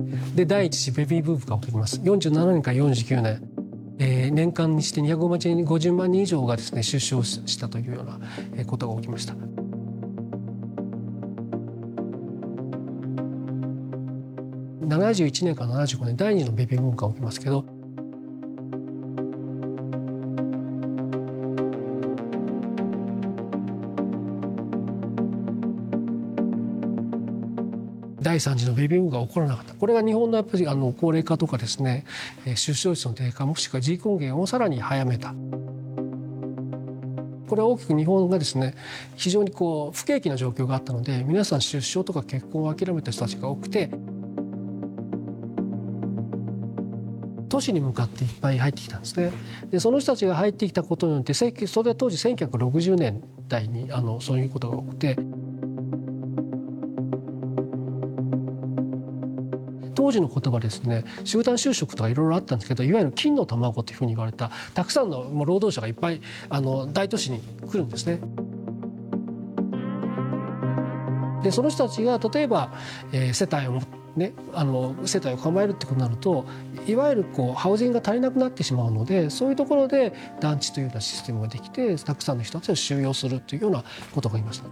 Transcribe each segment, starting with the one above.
で第一次ベビーブームが起きます。47年から49年、年間にして250万人以上がですね出生したというようなことが起きました。71年から75年第2のベビーブームが起きますけど、第3次のベビーブームが起こらなかった。これが日本のやっぱり高齢化とかですね、出生率の低下もしくは人口減をさらに早めた。これは大きく日本がですね非常に不景気な状況があったので、皆さん出生とか結婚を諦めた人たちが多くて、都市に向かっていっぱい入ってきたんですね。でその人たちが入ってきたことによって、それは当時1960年代にそういうことが多くて、当時の言葉ですね、集団就職とかいろいろあったんですけど、いわゆる金の卵というふうに言われたたくさんの労働者がいっぱい大都市に来るんですね。でその人たちが例えば、世帯を構えるってことになると、いわゆるハウジングが足りなくなってしまうので、そういうところで団地というようなシステムができて、たくさんの人たちを収容するというようなことがありました。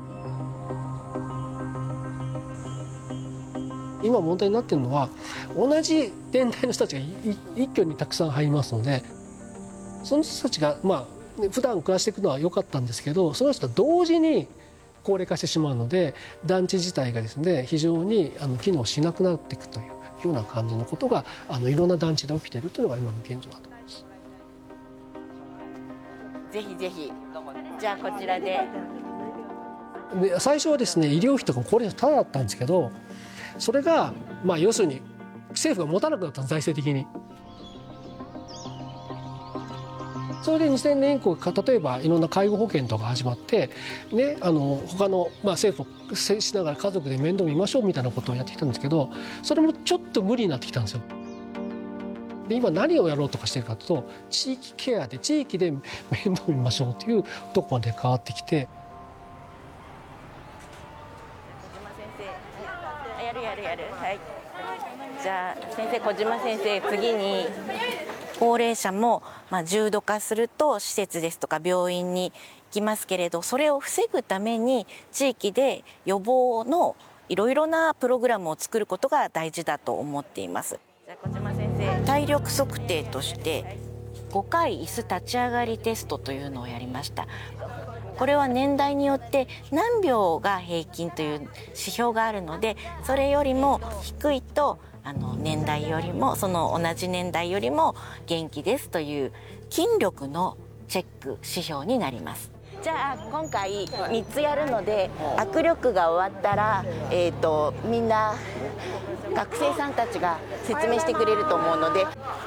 今問題になっているのは、同じ年代の人たちが一挙にたくさん入りますので、その人たちが普段暮らしていくのは良かったんですけど、その人と同時に高齢化してしまうので、団地自体がですね非常に機能しなくなっていくというような感じのことがいろんな団地で起きているというのが今の現状だと思います。 ぜひぜひ、じゃあこちらで。 最初はですね医療費とか高齢者ただだったんですけど、それが要するに政府が持たなくなったんです、財政的に。それで2000年以降、例えばいろんな介護保険とか始まって、ね、他の、政府を接しながら家族で面倒見ましょうみたいなことをやってきたんですけど、それもちょっと無理になってきたんですよ。で今何をやろうとかしてるかというと、地域ケアで地域で面倒見ましょうというところまで変わってきて。 はい、じゃあ先生、小島先生、次に高齢者も重度化すると施設ですとか病院に行きますけれど、それを防ぐために地域で予防のいろいろなプログラムを作ることが大事だと思っています。じゃあ小島先生、体力測定として5回椅子立ち上がりテストというのをやりました。これは年代によって何秒が平均という指標があるので、それよりも低いと年代よりも、その同じ年代よりも元気ですという筋力のチェック指標になります。じゃあ今回3つやるので、握力が終わったら、みんな学生さんたちが説明してくれると思うので、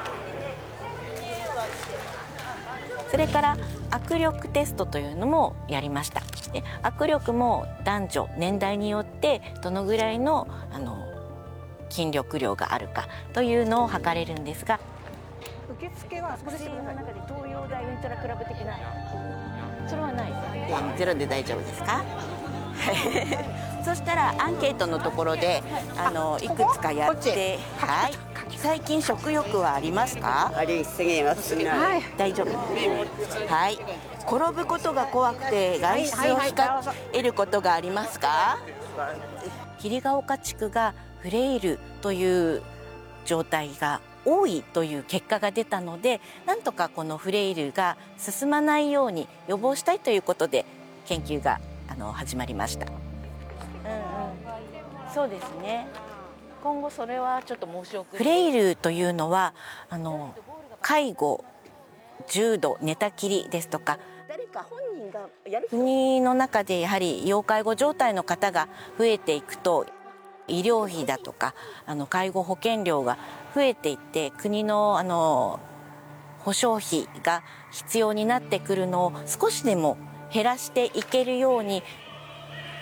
それから握力テストというのもやりました。で握力も男女年代によってどのぐらいの筋力量があるかというのを測れるんですが、受付はご自身の中で東洋大ウルトラクラブ的なそれはないです。ゼロで大丈夫ですか？そしたらアンケートのところでいくつかやって、はい、最近食欲はありますか？ ありすぎます。 はい、大丈夫。はい。転ぶことが怖くて外出を控えることがありますか？霧ヶ丘地区がフレイルという状態が多いという結果が出たので、なんとかこのフレイルが進まないように予防したいということで研究が始まりました。そうですね。今後それはちょっと申し送り。フレイルというのは介護、重度寝たきりですとか、誰か本人がやる国の中でやはり要介護状態の方が増えていくと、医療費だとか介護保険料が増えていって、国の保障費が必要になってくるのを少しでも減らしていけるように